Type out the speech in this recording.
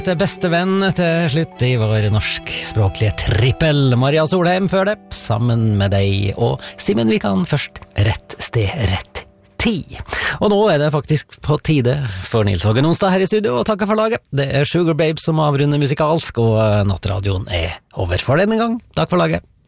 Til beste venn til slutt i vår norskspråklige trippel. Maria Solheim før det, sammen med deg og Simen Vikan først. Rett sted, rett tid. Og nå er det faktisk på tide for Nils Hågen Onsdag her i studio, og takker for laget. Det er Sugar Babes som avrunder musikalsk, og nattradioen er over for denne gang. Takk for laget.